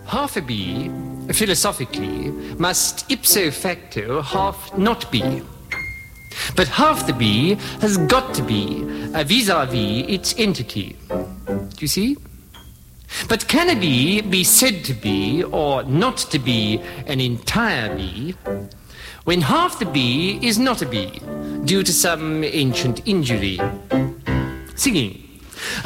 half a bee, philosophically, must ipso facto half not be. But half the bee has got to be vis-à-vis its entity. Do you see? But can a bee be said to be or not to be an entire bee when half the bee is not a bee due to some ancient injury? Singing.